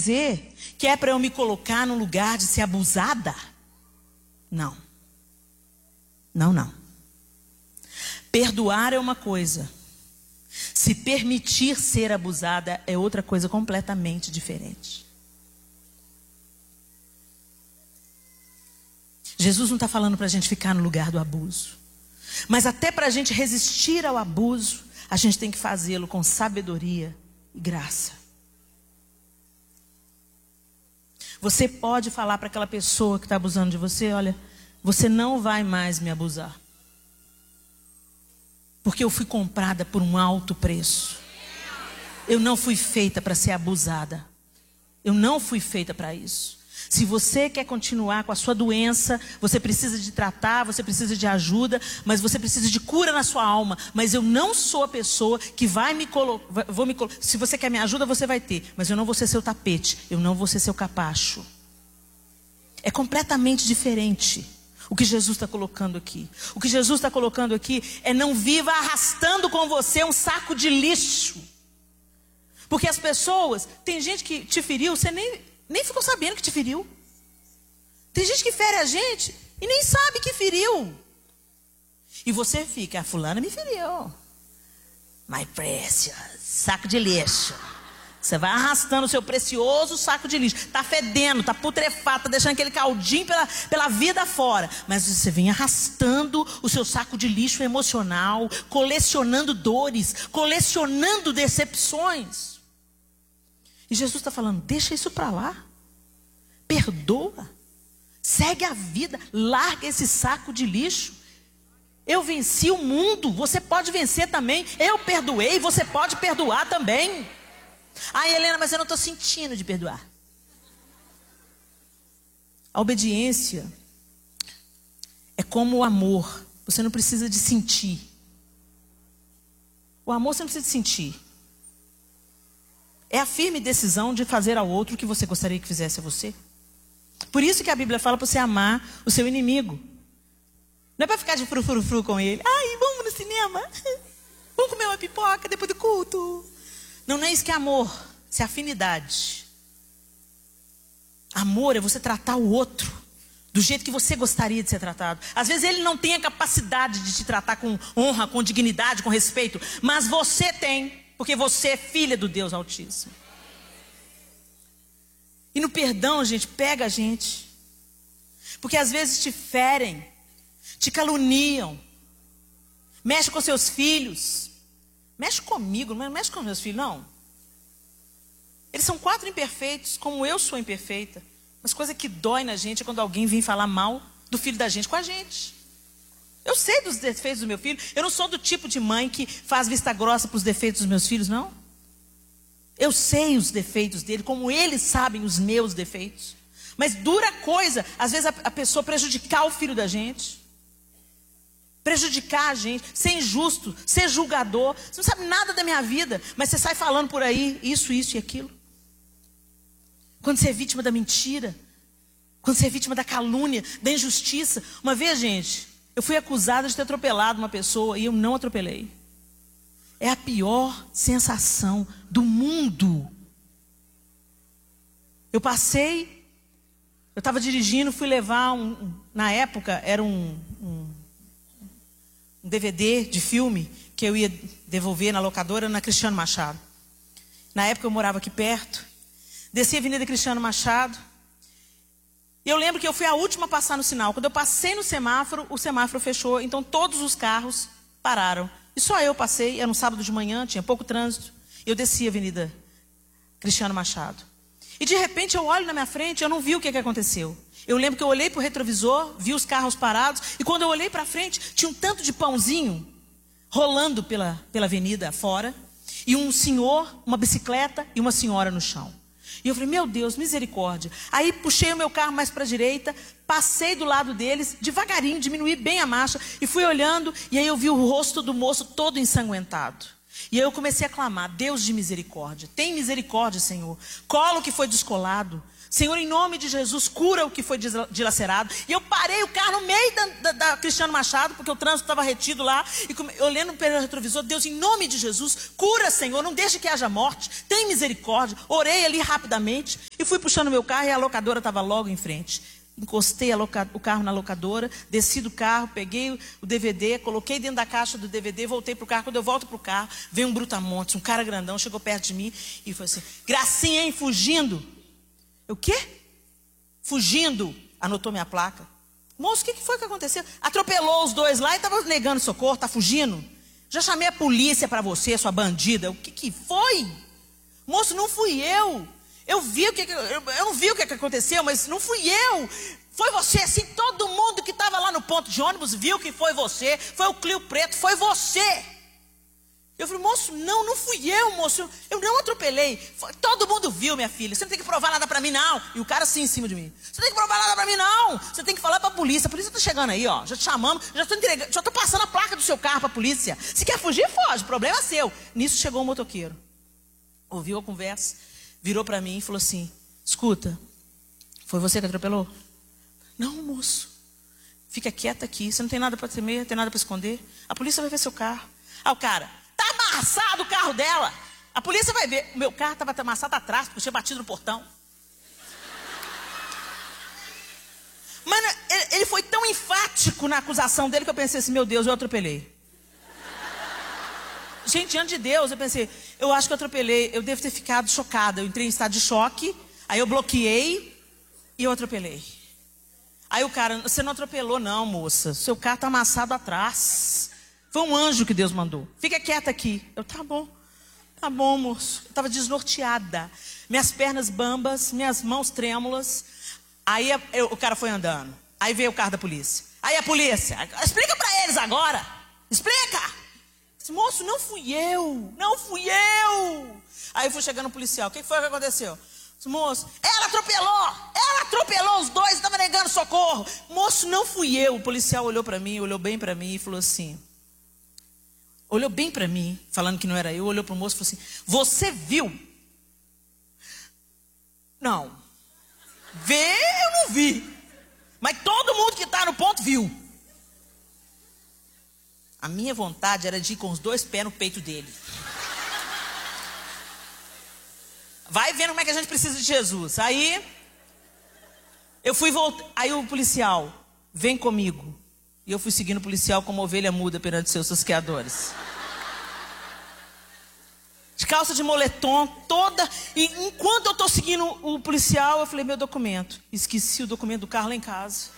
dizer que é para eu me colocar no lugar de ser abusada? Não. Não, não. Perdoar é uma coisa. Se permitir ser abusada é outra coisa completamente diferente. Jesus não está falando para a gente ficar no lugar do abuso. Mas até para a gente resistir ao abuso, a gente tem que fazê-lo com sabedoria e graça. Você pode falar para aquela pessoa que está abusando de você: olha, você não vai mais me abusar. Porque eu fui comprada por um alto preço. Eu não fui feita para ser abusada. Eu não fui feita para isso. Se você quer continuar com a sua doença, você precisa de tratar, você precisa de ajuda, mas você precisa de cura na sua alma. Mas eu não sou a pessoa que vai me colocar. Se você quer minha ajuda, você vai ter. Mas eu não vou ser seu tapete. Eu não vou ser seu capacho. É completamente diferente o que Jesus está colocando aqui. O que Jesus está colocando aqui é: não viva arrastando com você um saco de lixo. Porque as pessoas, tem gente que te feriu, você nem ficou sabendo que te feriu. Tem gente que fere a gente e nem sabe que feriu. E você fica: a fulana me feriu. My precious, saco de lixo. Você vai arrastando o seu precioso saco de lixo. Está fedendo, está putrefato, está deixando aquele caldinho pela vida fora. Mas você vem arrastando o seu saco de lixo emocional, colecionando dores, colecionando decepções. E Jesus está falando: deixa isso para lá. Perdoa. Segue a vida. Larga esse saco de lixo. Eu venci o mundo. Você pode vencer também. Eu perdoei. Você pode perdoar também. Ah, Helena, mas eu não estou sentindo de perdoar. A obediência é como o amor. Você não precisa de sentir. O amor você não precisa de sentir. É a firme decisão de fazer ao outro o que você gostaria que fizesse a você. Por isso que a Bíblia fala para você amar o seu inimigo. Não é para ficar de frufrufru com ele. Ai, vamos no cinema. Vamos comer uma pipoca depois do culto. Não é isso que é amor. Isso é afinidade. Amor é você tratar o outro do jeito que você gostaria de ser tratado. Às vezes ele não tem a capacidade de te tratar com honra, com dignidade, com respeito. Mas você tem, porque você é filha do Deus Altíssimo. E no perdão, gente, pega a gente. Porque às vezes te ferem, te caluniam, mexe com seus filhos. Mexe comigo, não mexe com meus filhos, não. Eles são 4 imperfeitos, como eu sou imperfeita. Mas coisa que dói na gente é quando alguém vem falar mal do filho da gente com a gente. Eu sei dos defeitos do meu filho. Eu não sou do tipo de mãe que faz vista grossa para os defeitos dos meus filhos, não. Eu sei os defeitos dele, como eles sabem os meus defeitos. Mas dura coisa, às vezes, a pessoa prejudicar o filho da gente. Prejudicar a gente, ser injusto, ser julgador. Você não sabe nada da minha vida, mas você sai falando por aí isso e aquilo. Quando você é vítima da mentira, quando você é vítima da calúnia, da injustiça. Uma vez, gente, eu fui acusada de ter atropelado uma pessoa e eu não atropelei. É a pior sensação do mundo. Eu estava dirigindo, fui levar na época era um DVD de filme que eu ia devolver na locadora na Cristiano Machado. Na época eu morava aqui perto. Desci a Avenida Cristiano Machado. E eu lembro que eu fui a última a passar no sinal. Quando eu passei no semáforo, o semáforo fechou. Então todos os carros pararam. E só eu passei, era um sábado de manhã, tinha pouco trânsito. Eu desci a Avenida Cristiano Machado. E de repente eu olho na minha frente, eu não vi o que aconteceu. Eu lembro que eu olhei para o retrovisor, vi os carros parados. E quando eu olhei para frente, tinha um tanto de pãozinho rolando pela avenida fora. E um senhor, uma bicicleta e uma senhora no chão. E eu falei: meu Deus, misericórdia. Aí puxei o meu carro mais para a direita, passei do lado deles, devagarinho, diminuí bem a marcha. E fui olhando, e aí eu vi o rosto do moço todo ensanguentado. E aí eu comecei a clamar: Deus de misericórdia, tem misericórdia, Senhor. Cola o que foi descolado. Senhor, em nome de Jesus, cura o que foi dilacerado. E eu parei o carro no meio da Cristiano Machado, porque o trânsito estava retido lá. E olhando pelo retrovisor: Deus, em nome de Jesus, cura, Senhor, não deixe que haja morte. Tem misericórdia. Orei ali rapidamente e fui puxando meu carro, e a locadora estava logo em frente. Encostei o carro na locadora, desci do carro, peguei o DVD, coloquei dentro da caixa do DVD, voltei para o carro. Quando eu volto para o carro, veio um brutamontes, um cara grandão, chegou perto de mim e falou assim: Gracinha, hein, fugindo. Eu, o quê? Fugindo. Anotou minha placa. Moço, o que foi que aconteceu? Atropelou os dois lá e estava negando socorro, está fugindo. Já chamei a polícia para você, sua bandida. O que foi? Moço, não fui eu. Eu não vi o que aconteceu, mas não fui eu. Foi você, assim, todo mundo que estava lá no ponto de ônibus viu que foi você. Foi o Clio Preto, foi você. Eu falei: moço, não fui eu, moço. Eu não atropelei. Todo mundo viu, minha filha. Você não tem que provar nada para mim, não. E o cara assim em cima de mim: você não tem que provar nada para mim, não. Você tem que falar para a polícia. A polícia está chegando aí, ó. Já te chamamos, já estou passando a placa do seu carro para a polícia. Se quer fugir, foge. O problema é seu. Nisso chegou o motoqueiro. Ouviu a conversa, virou para mim e falou assim: escuta, foi você que atropelou? Não, moço. Fica quieta aqui. Você não tem nada para temer, não tem nada para esconder. A polícia vai ver seu carro. Ah, o cara: tá amassado o carro dela. A polícia vai ver. O meu carro estava amassado atrás, porque eu tinha batido no portão. Mas ele foi tão enfático na acusação dele que eu pensei assim: meu Deus, eu atropelei. Gente, diante de Deus, eu pensei: eu acho que eu atropelei. Eu devo ter ficado chocada. Eu entrei em estado de choque. Aí eu bloqueei e eu atropelei. Aí o cara: você não atropelou não, moça. Seu carro está amassado atrás. Foi um anjo que Deus mandou. Fica quieta aqui. Eu: tá bom, moço. Eu estava desnorteada. Minhas pernas bambas, minhas mãos trêmulas. Aí o cara foi andando. Aí veio o carro da polícia. Aí a polícia: explica para eles agora. Explica. Disse: moço, não fui eu. Aí eu fui chegando no policial: o que foi que aconteceu? Disse: moço, ela atropelou os dois, estava negando socorro. Moço, não fui eu. O policial olhou para mim, olhou bem para mim e falou assim: olhou bem para mim, falando que não era eu, olhou para o moço e falou assim: você viu? Não. Ver eu não vi. Mas todo mundo que está no ponto viu. A minha vontade era de ir com os dois pés no peito dele. Vai vendo como é que a gente precisa de Jesus. Aí eu fui voltar. Aí o policial: vem comigo. E eu fui seguindo o policial como ovelha muda perante seus tosqueadores. De calça de moletom, toda. E enquanto eu estou seguindo o policial, eu falei: meu documento. Esqueci o documento do carro lá em casa.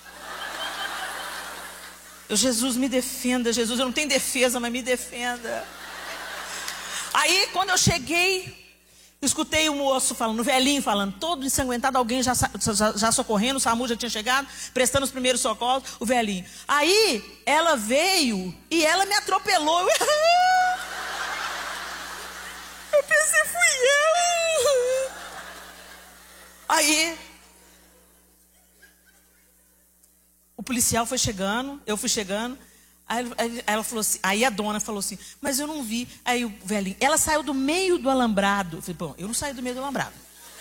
Jesus, me defenda. Jesus, eu não tenho defesa, mas me defenda. Aí, quando eu cheguei, eu escutei o moço falando, o velhinho falando, todo ensanguentado, alguém já socorrendo, o SAMU já tinha chegado, prestando os primeiros socorros, o velhinho. Aí, ela veio e ela me atropelou. Eu pensei: fui eu. Aí, o policial foi chegando, eu fui chegando. Aí ela falou assim, aí a dona falou assim: mas eu não vi. Aí o velhinho: ela saiu do meio do alambrado. Eu falei: bom, eu não saí do meio do alambrado.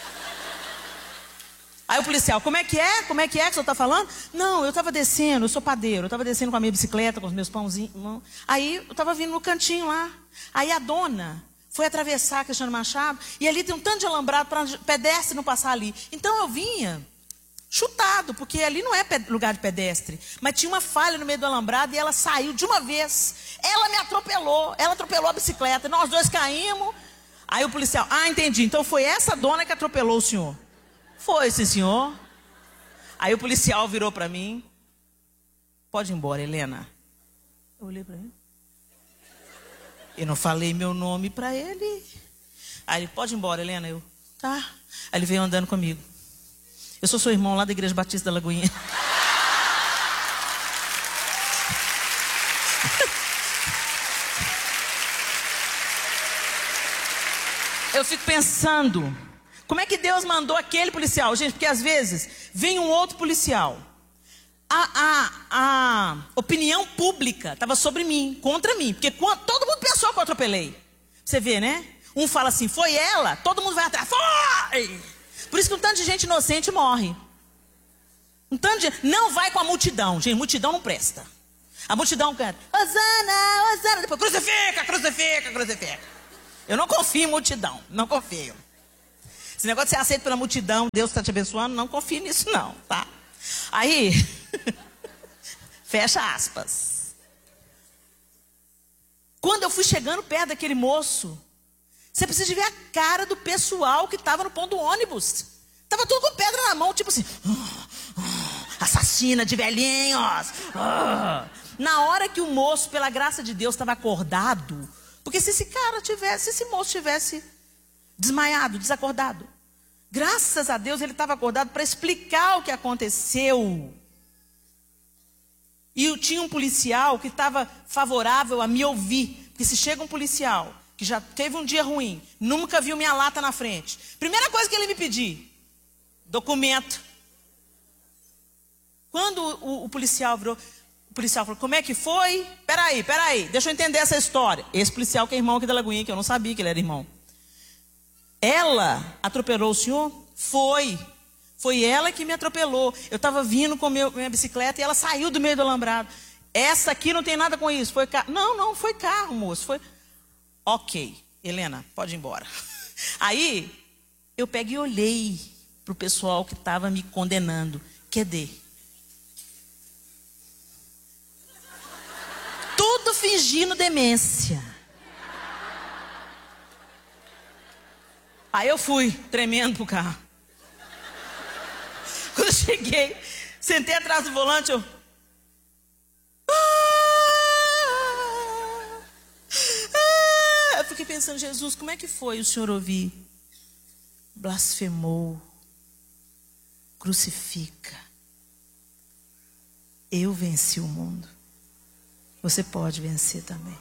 Aí o policial: como é que é? Como é que o senhor está falando? Não, eu estava descendo, eu sou padeiro. Eu estava descendo com a minha bicicleta, com os meus pãozinhos. Aí eu estava vindo no cantinho lá. Aí a dona foi atravessar a Cristiano Machado. E ali tem um tanto de alambrado para pedestre não passar ali. Então eu vinha chutado, porque ali não é lugar de pedestre. Mas tinha uma falha no meio do alambrado e ela saiu de uma vez. Ela me atropelou. Ela atropelou a bicicleta. Nós dois caímos. Aí o policial: ah, entendi. Então foi essa dona que atropelou o senhor. Foi, sim, senhor. Aí o policial virou para mim: pode ir embora, Helena. Eu olhei para ele. Eu não falei meu nome para ele. Aí ele: pode ir embora, Helena. Eu: tá. Aí ele veio andando comigo. Eu sou seu irmão lá da Igreja Batista da Lagoinha. Eu fico pensando, como é que Deus mandou aquele policial? Gente, porque às vezes vem um outro policial. A opinião pública estava sobre mim, contra mim. Porque todo mundo pensou que eu atropelei. Você vê, né? Um fala assim, foi ela, todo mundo vai atrás, foi! Por isso que um tanto de gente inocente morre. Um tanto de... Não vai com a multidão, gente, multidão não presta. A multidão canta, Hosana, Hosana, depois crucifica, crucifica, crucifica. Eu não confio em multidão, não confio. Esse negócio de ser aceito pela multidão, Deus está te abençoando, não confio nisso não, tá? Aí, fecha aspas. Quando eu fui chegando perto daquele moço, você precisa ver a cara do pessoal que estava no ponto do ônibus. Estava tudo com pedra na mão, tipo assim, assassina de velhinhos. Na hora que o moço, pela graça de Deus, estava acordado, porque se esse moço tivesse desmaiado, desacordado, graças a Deus ele estava acordado para explicar o que aconteceu. E tinha um policial que estava favorável a me ouvir. Porque se chega um policial que já teve um dia ruim, nunca viu minha lata na frente, primeira coisa que ele me pediu, documento. Quando o policial virou, o policial falou, como é que foi? Peraí, deixa eu entender essa história. Esse policial que é irmão aqui da Lagoinha, que eu não sabia que ele era irmão. Ela atropelou o senhor? Foi ela que me atropelou. Eu estava vindo com minha bicicleta e ela saiu do meio do alambrado. Essa aqui não tem nada com isso. Foi carro. Não foi carro, moço. Foi. Ok, Helena, pode ir embora. Aí, eu peguei e olhei para o pessoal que estava me condenando. Cadê? Tudo fingindo demência. Aí eu fui, tremendo pro carro. Quando eu cheguei, sentei atrás do volante, eu fiquei pensando, Jesus, como é que foi o senhor ouvir? Blasfemou, crucifica. Eu venci o mundo. Você pode vencer também.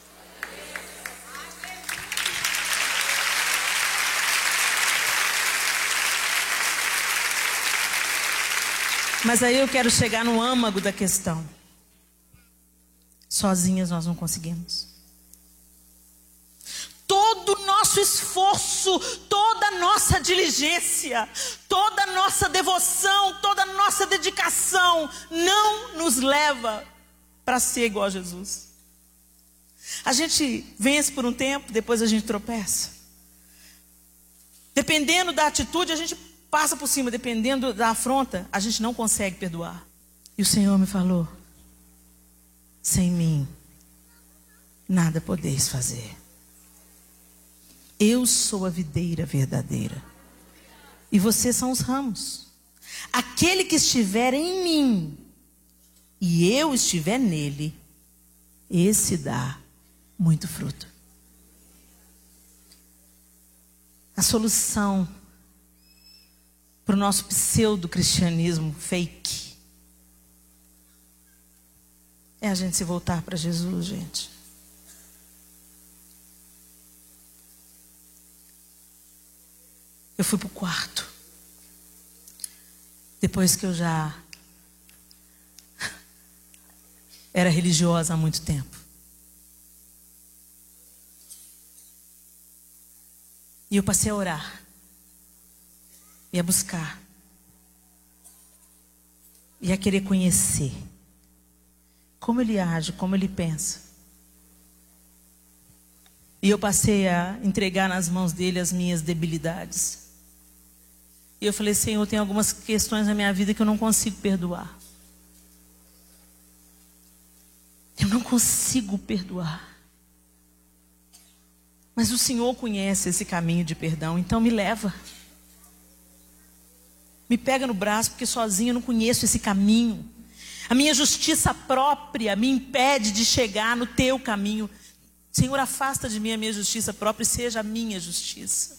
Mas aí eu quero chegar no âmago da questão. Sozinhas nós não conseguimos. Todo o nosso esforço, toda a nossa diligência, toda a nossa devoção, toda a nossa dedicação não nos leva para ser igual a Jesus. A gente vence por um tempo, depois a gente tropeça. Dependendo da atitude, a gente passa por cima, dependendo da afronta, a gente não consegue perdoar. E o Senhor me falou, sem mim, nada podeis fazer. Eu sou a videira verdadeira. E vocês são os ramos. Aquele que estiver em mim, e eu estiver nele, esse dá muito fruto. A solução para o nosso pseudo-cristianismo fake é a gente se voltar para Jesus, gente. Eu fui para o quarto. Depois que eu já era religiosa há muito tempo. E eu passei a orar. E a buscar. E a querer conhecer. Como ele age, como ele pensa. E eu passei a entregar nas mãos dele as minhas debilidades. E eu falei, Senhor, tem algumas questões na minha vida que eu não consigo perdoar. Eu não consigo perdoar. Mas o Senhor conhece esse caminho de perdão, então me leva. Me pega no braço, porque sozinho eu não conheço esse caminho. A minha justiça própria me impede de chegar no teu caminho. Senhor, afasta de mim a minha justiça própria e seja a minha justiça.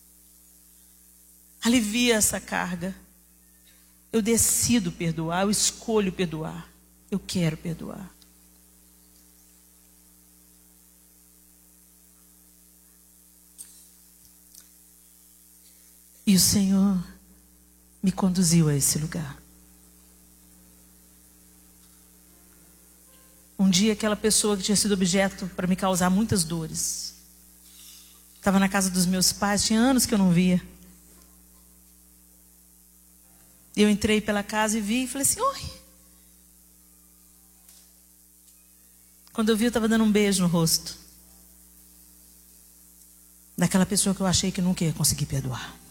Alivia essa carga. Eu decido perdoar, eu escolho perdoar. Eu quero perdoar. E o Senhor me conduziu a esse lugar. Um dia aquela pessoa que tinha sido objeto para me causar muitas dores, Estava na casa dos meus pais, tinha anos que eu não via. E eu entrei pela casa e vi e falei assim, oi. Quando eu vi, eu estava dando um beijo no rosto daquela pessoa que eu achei que nunca ia conseguir perdoar.